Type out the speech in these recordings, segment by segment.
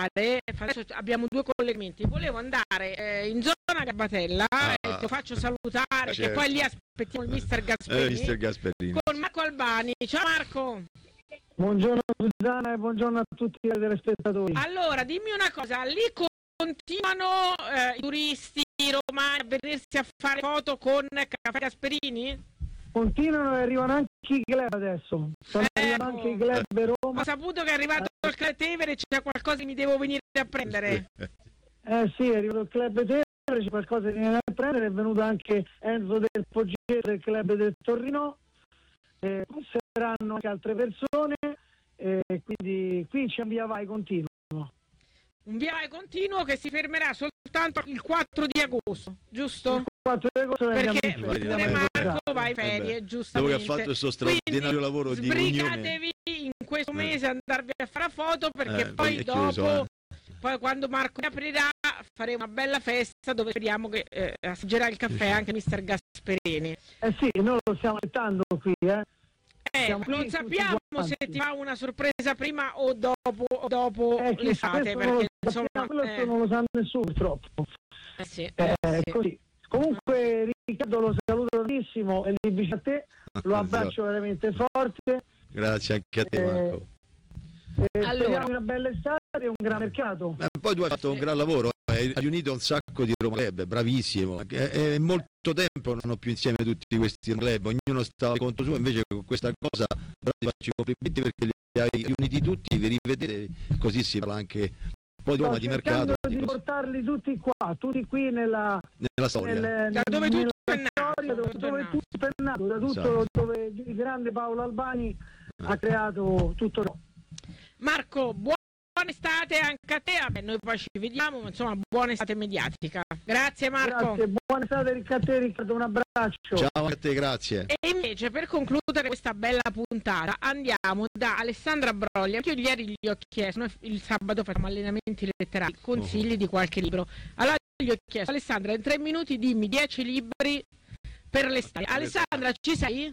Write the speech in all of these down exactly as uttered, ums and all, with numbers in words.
andare, adesso abbiamo due collegamenti, volevo andare eh, in zona Garbatella ah, e ti faccio salutare, certo. Che poi lì aspettiamo il mister Gasperini, eh, mister Gasperini con Marco Albani. Ciao Marco. Buongiorno Susanna e buongiorno a tutti i telespettatori. Allora, dimmi una cosa, lì continuano eh, i turisti romani a vedersi a fare foto con Caffè Gasperini? Continuano e arrivano anche i club adesso. Sono eh, arrivati anche i club Roma. Ho saputo che è arrivato il club Tevere, c'è qualcosa che mi devo venire a prendere. Eh sì, è arrivato il club Tevere, c'è qualcosa che viene a prendere, è venuto anche Enzo del Poggetto del club del Torino, eh, passeranno anche altre persone, eh, quindi qui c'è un via vai continuo. Un via vai continuo che si fermerà soltanto il quattro di agosto, giusto? Il quattro di agosto perché pure Marco va in ferie, eh giustamente. Dopo che ha fatto questo straordinario quindi, lavoro di sbrigatevi in questo mese a andarvi a fare la foto, perché eh, poi dopo chiuso, eh. poi quando Marco aprirà faremo una bella festa dove speriamo che eh, assaggerà il caffè anche mister Gasperini. Eh sì, noi lo stiamo aspettando qui, eh. Eh, non sappiamo se ti fa una sorpresa prima o dopo, o dopo eh, l'estate, perché insomma quello eh. non lo sa nessuno purtroppo. Eh sì, eh, eh, sì. Così. Comunque Riccardo lo saluto tantissimo e li dice a te, lo abbraccio veramente forte. Grazie anche a te Marco. Eh, allora, una bella estate e un gran mercato. Eh, poi tu hai fatto un gran lavoro, hai riunito un sacco di Roma Club, bravissimo. È, è molto tempo non ho più insieme tutti questi club, ognuno stava conto suo, invece con questa cosa però ti faccio i complimenti perché li hai riuniti tutti, vi rivedete, così si parla anche poi di Roma, di mercato. Di portarli tutti qua, tutti qui nella, nella storia. Nel, da dove tutto è nato. Storia, dove, dove tutto è nato, da tutto esatto. Dove il grande Paolo Albani ah. ha creato tutto. Marco, buona estate anche a te, vabbè, noi poi ci vediamo, ma insomma buona estate mediatica. Grazie Marco. Grazie, buona estate Riccardo, Riccardo, un abbraccio. Ciao a te, grazie. E invece per concludere questa bella puntata andiamo da Alessandra Broglia, che io ieri gli ho chiesto, noi il sabato facciamo allenamenti letterari, consigli uh-huh. di qualche libro. Allora gli ho chiesto, Alessandra, in tre minuti dimmi dieci libri per l'estate. Alessandra, ci sei?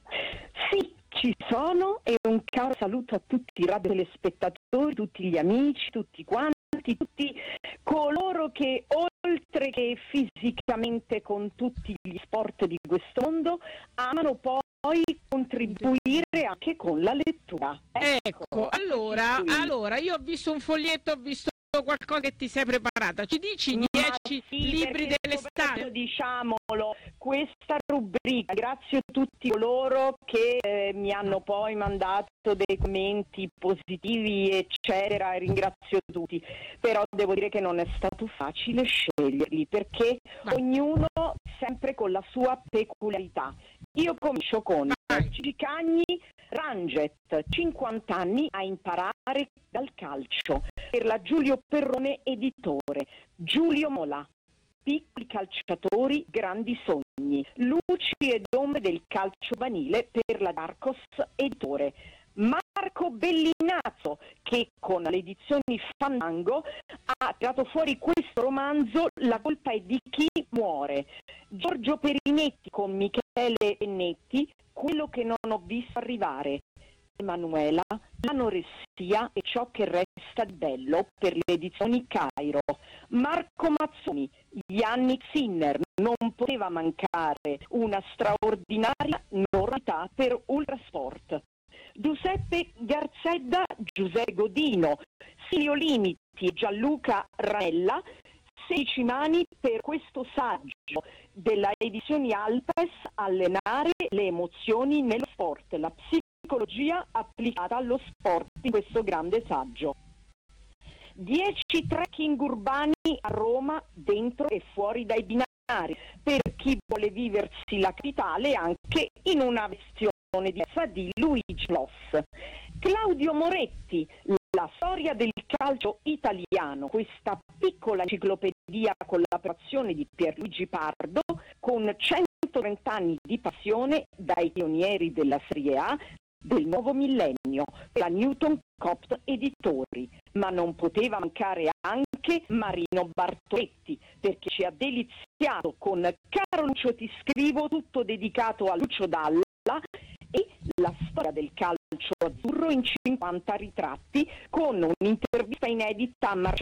Sì. Ci sono, e un caro saluto a tutti i radiotelespettatori, tutti gli amici, tutti quanti, tutti coloro che oltre che fisicamente con tutti gli sport di questo mondo amano poi contribuire anche con la lettura. Ecco, ecco allora, allora io ho visto un foglietto, ho visto qualcosa che ti sei preparata, ci dici dieci sì, libri dell'estate? Diciamolo, questa rubrica, grazie a tutti coloro che eh, mi hanno poi mandato dei commenti positivi eccetera, ringrazio tutti, però devo dire che non è stato facile sceglierli perché Vai. ognuno sempre con la sua peculiarità. Io comincio con Gigi Cagni, Ranget, cinquanta anni a imparare dal calcio, per la Giulio Perrone editore, Giulio Mola, piccoli calciatori, grandi sogni, luci ed ombre del calcio giovanile per la Darkos editore, Marco Bellinazzo che con le edizioni Fandango ha tirato fuori questo romanzo La colpa è di chi muore, Giorgio Perinetti con Michele Pennetti, Quello che non ho visto arrivare, Emanuela, L'anoressia e ciò che resta di bello per le edizioni Cairo, Marco Mazzoni, Yannick Sinner, non poteva mancare una straordinaria normalità per Ultrasport, Giuseppe Garzedda, Giuseppe Godino, Silvio Limiti e Gianluca Ranella, sedici mani per questo saggio della edizioni Alpes, Allenare le emozioni nello sport, la psicologia applicata allo sport in questo grande saggio. dieci trekking urbani a Roma, dentro e fuori dai binari, per chi vuole viversi la capitale anche in una versione diversa di Luigi Loss. Claudio Moretti, la storia del calcio italiano, questa piccola enciclopedia con l'apparizione di Pierluigi Pardo, con centotrenta anni di passione dai pionieri della Serie A del nuovo millennio, la Newton Copt Editori, ma non poteva mancare anche Marino Bartoletti, perché ci ha deliziato con Caro Lucio ti scrivo, tutto dedicato a Lucio Dalla, e la storia del calcio azzurro in cinquanta ritratti con un'intervista inedita a Marcello